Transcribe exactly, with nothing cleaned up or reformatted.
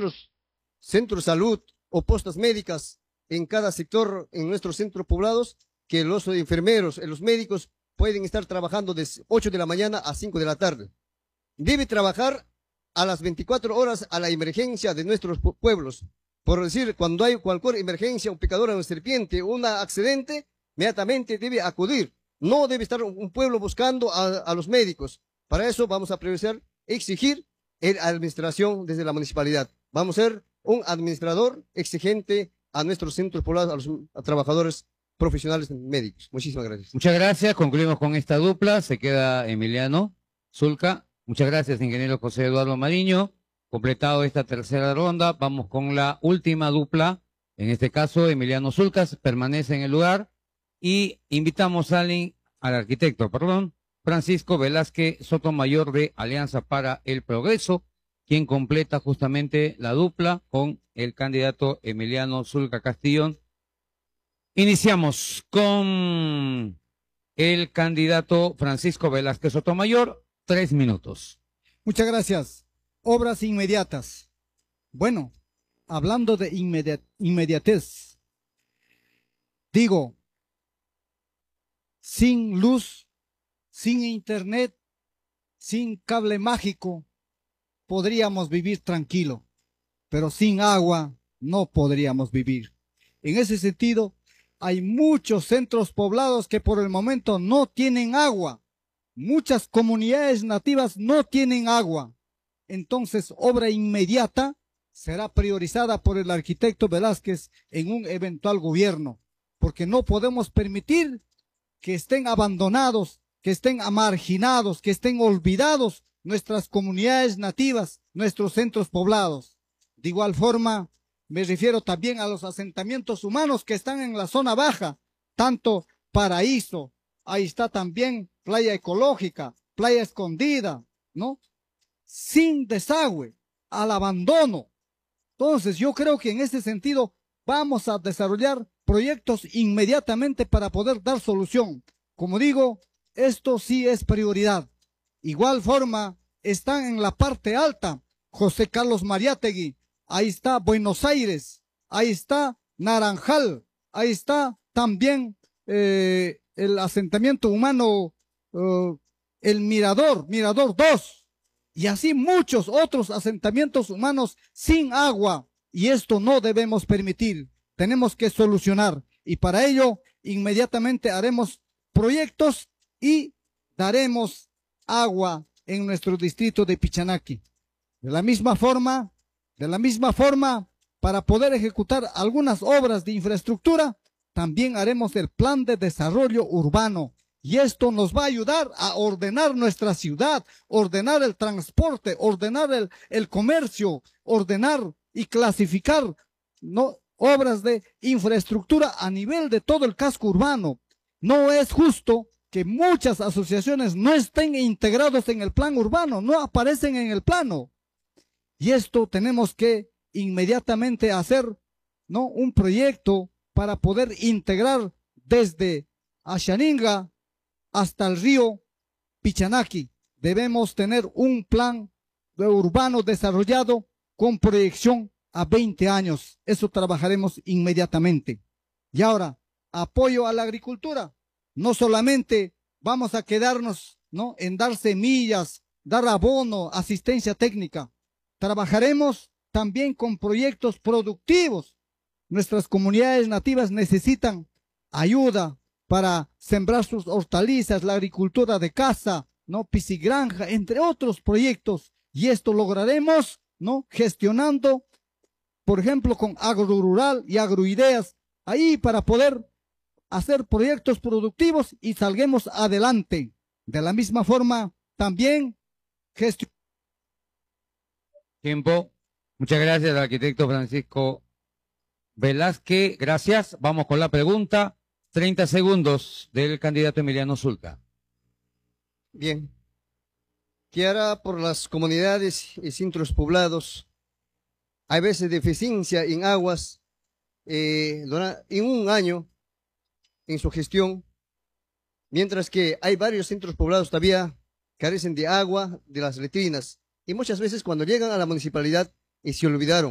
centros, centros de salud o postas médicas en cada sector, en nuestros centros poblados, que los enfermeros, los médicos pueden estar trabajando de ocho de la mañana a cinco de la tarde. Debe trabajar a las veinticuatro horas a la emergencia de nuestros pueblos. Por decir, cuando hay cualquier emergencia, un picador, una serpiente, un accidente, inmediatamente debe acudir. No debe estar un pueblo buscando a, a los médicos. Para eso vamos a priorizar, exigir la administración desde la municipalidad. Vamos a ser un administrador exigente a nuestros centros poblados, a los a trabajadores profesionales médicos. Muchísimas gracias. Muchas gracias. Concluimos con esta dupla. Se queda Emiliano Zulca. Muchas gracias, ingeniero José Eduardo Mariño. Completado esta tercera ronda, vamos con la última dupla. En este caso, Emiliano Zulcas permanece en el lugar y invitamos a alguien, al arquitecto, perdón, Francisco Velázquez Sotomayor de Alianza para el Progreso, quien completa justamente la dupla con el candidato Emiliano Zulca Castillón. Iniciamos con el candidato Francisco Velázquez Sotomayor, tres minutos. Muchas gracias. Obras inmediatas. Bueno, hablando de inmediat inmediatez, digo, sin luz, sin internet, sin cable mágico, podríamos vivir tranquilo, pero sin agua no podríamos vivir. En ese sentido, hay muchos centros poblados que por el momento no tienen agua. Muchas comunidades nativas no tienen agua. Entonces, obra inmediata será priorizada por el arquitecto Velázquez en un eventual gobierno, porque no podemos permitir que estén abandonados, que estén marginados, que estén olvidados nuestras comunidades nativas, nuestros centros poblados. De igual forma, me refiero también a los asentamientos humanos que están en la zona baja, tanto Paraíso, ahí está también Playa Ecológica, Playa Escondida, ¿no? Sin desagüe, al abandono. Entonces, yo creo que en ese sentido vamos a desarrollar proyectos inmediatamente para poder dar solución. Como digo, esto sí es prioridad. Igual forma, están en la parte alta José Carlos Mariátegui, ahí está Buenos Aires, ahí está Naranjal, ahí está también eh, el asentamiento humano, uh, el Mirador, Mirador dos. Y así muchos otros asentamientos humanos sin agua. Y esto no debemos permitir. Tenemos que solucionar. Y para ello, inmediatamente haremos proyectos y daremos agua en nuestro distrito de Pichanaki. De la misma forma, de la misma forma, para poder ejecutar algunas obras de infraestructura, también haremos el plan de desarrollo urbano. Y esto nos va a ayudar a ordenar nuestra ciudad, ordenar el transporte, ordenar el, el comercio, ordenar y clasificar, ¿no?, obras de infraestructura a nivel de todo el casco urbano. No es justo que muchas asociaciones no estén integrados en el plan urbano, no aparecen en el plano. Y esto tenemos que inmediatamente hacer, ¿no?, un proyecto para poder integrar desde Ashaninga hasta el río Pichanaki. Debemos tener un plan urbano desarrollado con proyección a veinte años. Eso trabajaremos inmediatamente. Y ahora, apoyo a la agricultura. No solamente vamos a quedarnos, ¿no?, en dar semillas, dar abono, asistencia técnica. Trabajaremos también con proyectos productivos. Nuestras comunidades nativas necesitan ayuda para sembrar sus hortalizas, la agricultura de caza, ¿no?, piscigranja, entre otros proyectos. Y esto lograremos, ¿no?, gestionando, por ejemplo, con Agrorural y Agroideas, ahí para poder hacer proyectos productivos y salguemos adelante. De la misma forma, también gestión. Tiempo. Muchas gracias al arquitecto Francisco Velázquez. Gracias. Vamos con la pregunta. treinta segundos del candidato Emiliano Zulca. Bien. ¿Qué hará por las comunidades y centros poblados? Hay veces deficiencia en aguas. Eh, en un año, en su gestión, mientras que hay varios centros poblados todavía carecen de agua, de las letrinas. Y muchas veces cuando llegan a la municipalidad y se olvidaron.